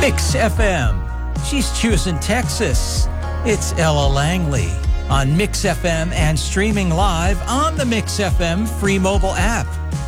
Mix FM. She's choosing Texas. It's Ella Langley on Mix FM and streaming live on the Mix FM free mobile app.